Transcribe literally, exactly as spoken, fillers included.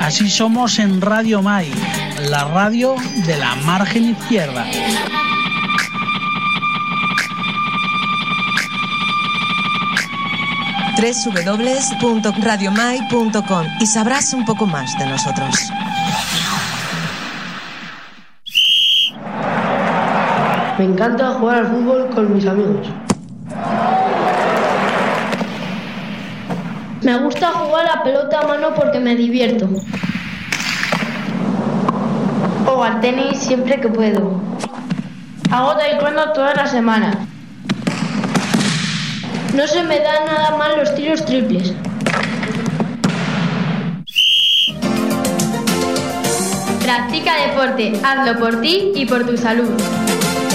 Así somos en Radio Mai, la radio de la margen izquierda. doble u doble u doble u punto radio mai punto com y sabrás un poco más de nosotros. Me encanta jugar al fútbol con mis amigos. Me gusta jugar a pelota a mano porque me divierto. O al tenis siempre que puedo. Hago taekwondo toda la semana. No se me dan nada mal los tiros triples. Practica deporte, hazlo por ti y por tu salud.